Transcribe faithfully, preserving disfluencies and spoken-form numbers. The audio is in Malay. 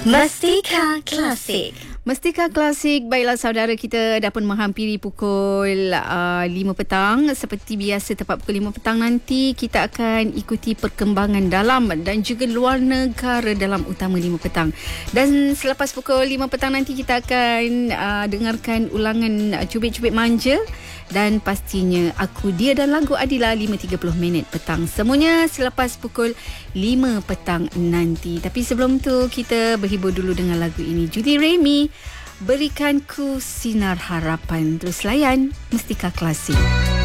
Mestika Klasik. Mestika Klasik. Baiklah saudara, kita dah pun menghampiri pukul uh, lima petang. Seperti biasa tepat pukul lima petang nanti kita akan ikuti perkembangan dalam dan juga luar negara dalam Utama lima petang. Dan selepas pukul lima petang nanti kita akan uh, dengarkan ulangan uh, Cubit-Cubit Manja. Dan pastinya Aku Dia dan lagu Adila lima tiga puluh minit petang. Semuanya selepas pukul lima petang nanti. Tapi sebelum tu kita berhibur dulu dengan lagu ini. Judy Remy, Berikanku Sinar Harapan. Terus layan Mestika Klasik.